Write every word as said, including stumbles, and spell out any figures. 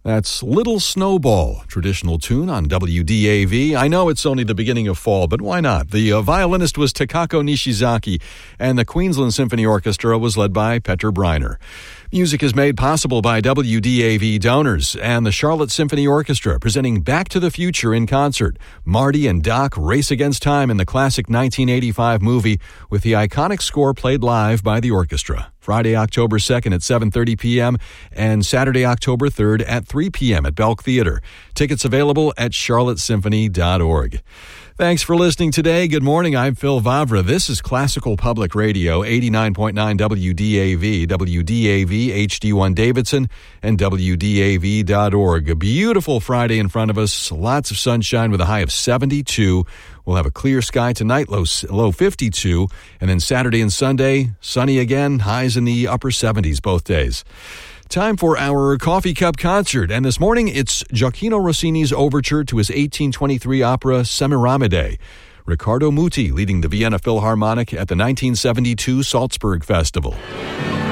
That's Little Snowball, traditional tune on W D A V. I know it's only the beginning of fall, but why not? The uh, violinist was Takako Nishizaki, and the Queensland Symphony Orchestra was led by Petter Briner. Music is made possible by W D A V donors and the Charlotte Symphony Orchestra, presenting Back to the Future in concert. Marty and Doc race against time in the classic nineteen eighty-five movie with the iconic score played live by the orchestra. Friday, October second at seven thirty p.m. and Saturday, October third at three p.m. at Belk Theater. Tickets available at charlotte symphony dot org. Thanks for listening today. Good morning. I'm Phil Vavra. This is Classical Public Radio, eighty-nine point nine W D A V, W D A V, H D one Davidson, and W D A V dot org. A beautiful Friday in front of us. Lots of sunshine with a high of seventy-two. We'll have a clear sky tonight, low, low fifty-two. And then Saturday and Sunday, sunny again, highs in the upper seventies both days. Time for our coffee cup concert, and this morning it's Gioacchino Rossini's overture to his eighteen twenty-three opera Semiramide. Riccardo Muti leading the Vienna Philharmonic at the nineteen seventy-two Salzburg Festival.